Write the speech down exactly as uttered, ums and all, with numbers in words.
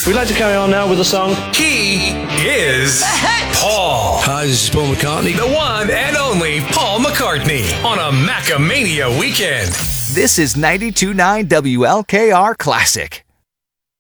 We'd like to carry on now with the song. He is Paul. Hi, this is Paul McCartney. The one and only Paul McCartney on a Macamania weekend. This is ninety-two point nine W L K R Classic.